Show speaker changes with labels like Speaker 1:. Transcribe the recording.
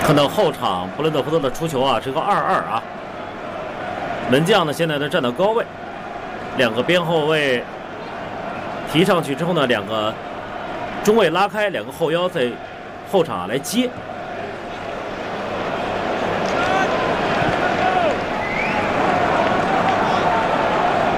Speaker 1: 看到后场布伦特福德的出球啊，是个2-2啊。门将呢现在呢站到高位，两个边后卫提上去之后呢，两个中卫拉开，两个后腰在后场来接。